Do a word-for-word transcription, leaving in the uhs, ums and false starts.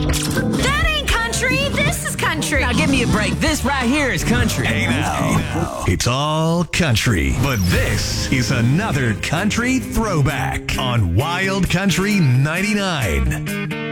That ain't country. This is country. Now give me a break. This right here is country. Hey now, it's all country, but this is another country throwback on Wild Country ninety-nine.